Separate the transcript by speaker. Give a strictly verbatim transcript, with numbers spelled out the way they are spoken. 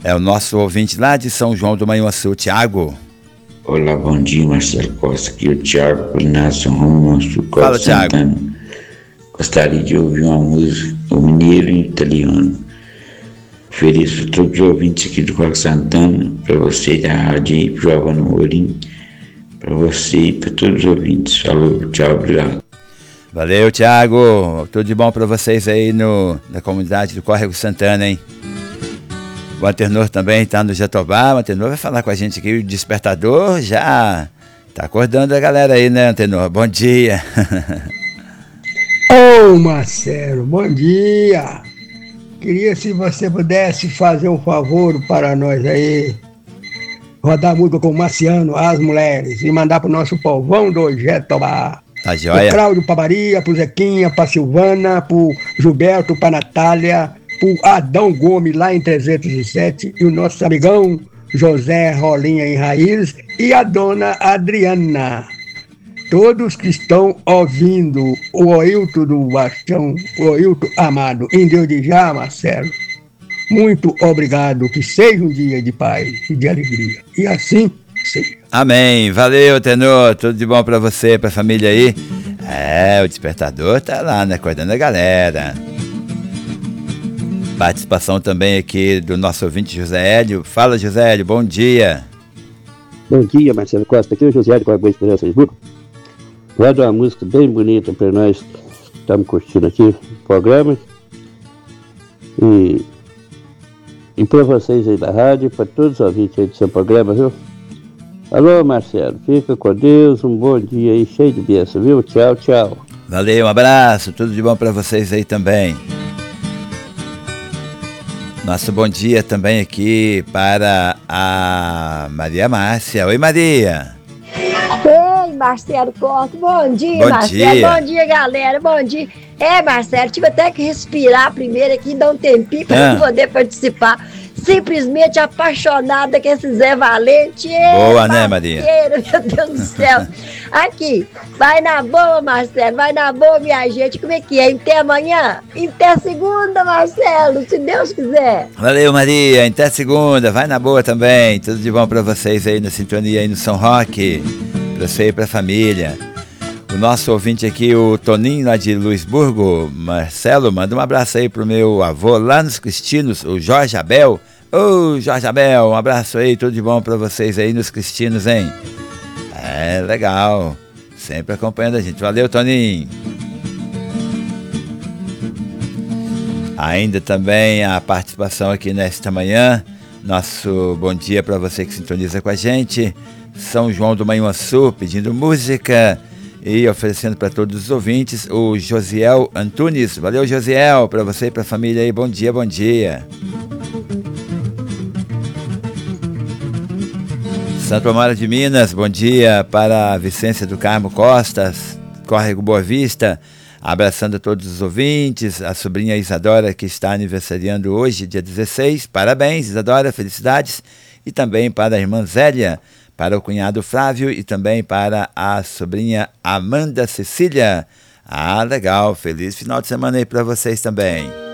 Speaker 1: É o nosso ouvinte lá de São João do Manhuaçu, Tiago.
Speaker 2: Olá, bom dia, Marcelo Costa. Aqui é o Tiago Inácio Romonstro
Speaker 1: Fala, Tiago.
Speaker 2: Gostaria de ouvir uma música, o mineiro em italiano. Ofereço a todos os ouvintes aqui do Corpo Santana, para você da rádio aí, pro Giovanni Mourinho, para você e para todos os ouvintes. Falou, tchau, obrigado.
Speaker 1: Valeu, Tiago. Tudo de bom para vocês aí no, na comunidade do Córrego Santana, hein? O Antenor também está no Jatobá. O Antenor vai falar com a gente aqui. O despertador já tá acordando a galera aí, né, Antenor? Bom dia.
Speaker 3: Ô, Marcelo, bom dia. Queria, se você pudesse fazer um favor para nós aí, rodar música com o Marciano, As Mulheres, e mandar pro nosso povão do Jatobá.
Speaker 1: Tá joia.
Speaker 3: Pro Cláudio, pra Maria, pro Zequinha, pra Silvana, pro Gilberto, pra Natália, pro Adão Gomes, lá em trezentos e sete, e o nosso amigão José Rolinha em Raiz, e a dona Adriana. Todos que estão ouvindo o Oilton do Bastião, o Oilton amado, em Deus de já, Marcelo, muito obrigado, que seja um dia de paz e de alegria. E assim seja.
Speaker 1: Amém. Valeu, Tenor. Tudo de bom pra você, pra família aí. É, o despertador tá lá, né? Acordando a galera. Participação também aqui do nosso ouvinte José Hélio. Fala, José Hélio, bom dia.
Speaker 4: Bom dia, Marcelo Costa. Aqui é o José Hélio, com a Boa Esperança de Burgo. Roda uma música bem bonita pra nós. Estamos curtindo aqui o programa. E, e pra vocês aí da rádio, pra todos os ouvintes aí do seu programa, viu? Alô, Marcelo, fica com Deus, um bom dia aí, cheio de bênção, viu? Tchau, tchau.
Speaker 1: Valeu, um abraço, tudo de bom pra vocês aí também. Nosso bom dia também aqui para a Maria Márcia. Oi, Maria.
Speaker 5: Ei, Marcelo Costa, bom dia,
Speaker 1: bom
Speaker 5: Marcelo,
Speaker 1: dia.
Speaker 5: Bom dia, galera, bom dia. É, Marcelo, tive até que respirar primeiro aqui, dar um tempinho para ah. poder participar. Simplesmente apaixonada com esse Zé Valente.
Speaker 1: Boa, né, Maria?
Speaker 5: Meu Deus do céu. Aqui, vai na boa, Marcelo, vai na boa, minha gente. Como é que é? Até amanhã? Até segunda, Marcelo, se Deus quiser.
Speaker 1: Valeu, Maria. Até segunda. Vai na boa também. Tudo de bom pra vocês aí na sintonia aí no São Roque. Pra você e pra família. O nosso ouvinte aqui, o Toninho lá de Luisburgo, Marcelo, manda um abraço aí pro meu avô lá nos Cristinos, o Jorge Abel. Ô, Jorge Abel, um abraço aí, tudo de bom pra vocês aí nos Cristinos, hein? É, legal. Sempre acompanhando a gente. Valeu, Toninho. Ainda também a participação aqui nesta manhã. Nosso bom dia pra você que sintoniza com a gente. São João do Manhuaçu, pedindo música e oferecendo para todos os ouvintes o Josiel Antunes. Valeu, Josiel, para você e para a família aí. Bom dia, bom dia. Santo Amaro de Minas, bom dia para a Vicência do Carmo Costas, Córrego Boa Vista, abraçando a todos os ouvintes, a sobrinha Isadora que está aniversariando hoje, dia dezesseis, parabéns Isadora, felicidades, e também para a irmã Zélia, para o cunhado Flávio e também para a sobrinha Amanda Cecília. Ah, legal, feliz final de semana aí para vocês também.